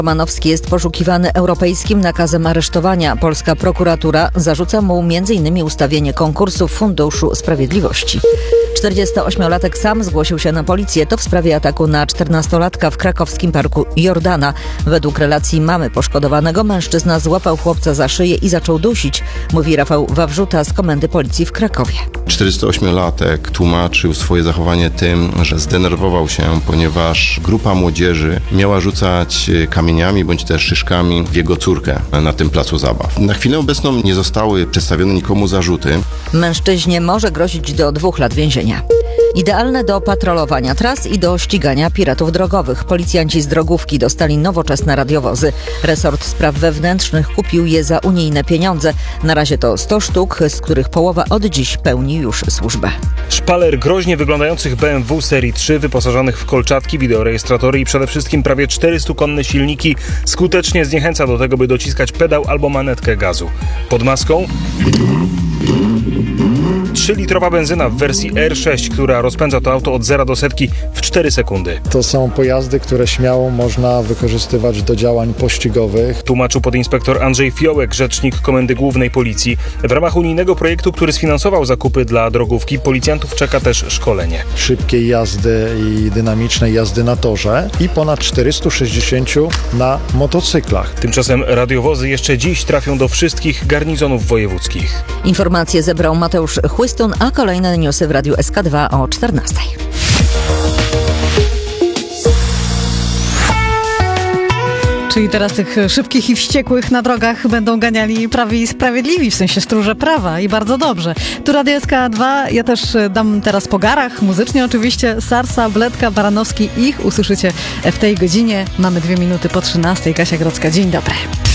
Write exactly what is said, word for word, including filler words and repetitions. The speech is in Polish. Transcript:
Romanowski jest poszukiwany europejskim nakazem aresztowania. Polska prokuratura zarzuca mu między innymi ustawienie konkursu w Funduszu Sprawiedliwości. czterdziestoośmiolatek sam zgłosił się na policję. To w sprawie ataku na czternastolatka w krakowskim parku Jordana. Według relacji mamy poszkodowanego mężczyzna złapał chłopca za szyję i zaczął dusić, mówi Rafał Wawrzuta z Komendy Policji w Krakowie. czterdziestoośmiolatek tłumaczył swoje zachowanie tym, że zdenerwował się, ponieważ grupa młodzieży miała rzucać kamieniami bądź też szyszkami w jego córkę na tym placu zabaw. Na chwilę obecną nie zostały przedstawione nikomu zarzuty. Mężczyźnie może grozić do dwóch lat więzienia. Idealne do patrolowania tras i do ścigania piratów drogowych. Policjanci z drogówki dostali nowoczesne radiowozy. Resort Spraw Wewnętrznych kupił je za unijne pieniądze. Na razie to sto sztuk, z których połowa od dziś pełni już służbę. Szpaler groźnie wyglądających B M W serii trzy wyposażonych w kolczatki, wideorejestratory i przede wszystkim prawie czterystukonne silniki skutecznie zniechęca do tego, by dociskać pedał albo manetkę gazu. Pod maską trzylitrowa benzyna w wersji R sześć, która rozpędza to auto od zera do setki w cztery sekundy. To są pojazdy, które śmiało można wykorzystywać do działań pościgowych. Tłumaczył podinspektor Andrzej Fiołek, rzecznik Komendy Głównej Policji. W ramach unijnego projektu, który sfinansował zakupy dla drogówki, policjantów czeka też szkolenie. Szybkiej jazdy i dynamicznej jazdy na torze i ponad czterysta sześćdziesiąt na motocyklach. Tymczasem radiowozy jeszcze dziś trafią do wszystkich garnizonów wojewódzkich. Informacje zebrał Mateusz Chłystun, a kolejne newsy w Radiu S K dwa o czternastej. Czyli teraz tych szybkich i wściekłych na drogach będą ganiali prawi i sprawiedliwi, w sensie stróże prawa i bardzo dobrze. Tu Radio S K dwa, ja też dam teraz po garach, muzycznie oczywiście, Sarsa, Bledka, Baranowski, ich usłyszycie w tej godzinie. Mamy dwie minuty po trzynastej. Kasia Grodzka, dzień dobry.